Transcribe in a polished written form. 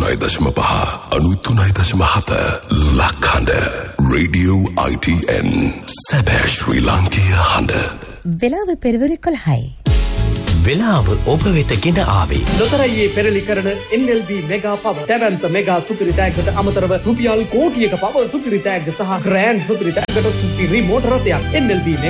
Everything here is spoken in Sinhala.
93.5 93.7 ලක්හඬ Radio ITN සැබෑ ශ්‍රී ලාංකීය හඬ. වෙලාව පෙරවරු 11යි. වෙලාව ඔබ වෙත ගෙන ආවේ ලොතරැයියේ පෙරලි කරන NLB මෙගා පව දැවැන්ත මෙගා සුපිරි තෑග්ගට අමතරව රුපියල් කෝටියක පව සුපිරි තෑග්ග සහ ග්‍රෑන්ඩ් සුපිරි තෑග්ගට සුපිරි මෝටර රථයක් NLB